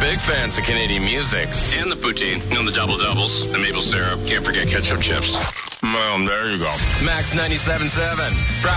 big fans of Canadian music. And the poutine. You know, the double-doubles, the maple syrup. Can't forget ketchup chips. Well, there you go. Max 97.7.